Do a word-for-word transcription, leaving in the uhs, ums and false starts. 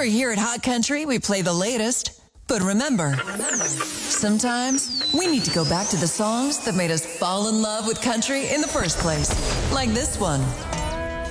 Sure, here at Hot Country, we play the latest. But remember, sometimes we need to go back to the songs that made us fall in love with country in the first place. Like this one.